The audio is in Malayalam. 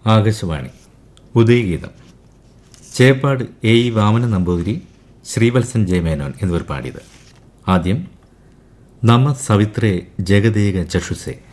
ആകാശവാണി ഉദയഗീതം. ചേപ്പാട് എ ഇ വാമന നമ്പൂതിരി, ശ്രീവത്സൻ ജയമേനോൻ എന്നിവർ പാടിയത്. ആദ്യം നമ സവിത്രേ ജഗദേക ചക്ഷുസേ.